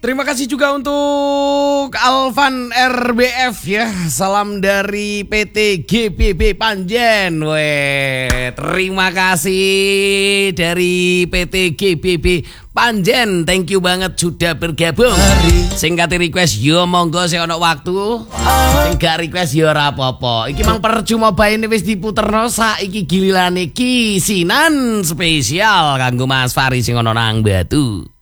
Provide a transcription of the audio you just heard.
Terima kasih juga untuk Alvan RBF ya. Salam dari PT GBB Panjen. Weh, terima kasih dari PT GBB Panjen. Thank you banget sudah bergabung. Singkat request yo monggo sing ono waktu. Sing gak request yo ora apa-apa. Iki mang percuma bae wis diputerno saiki gilirane kisinan spesial kanggo Mas Fari sing ono nang Batu.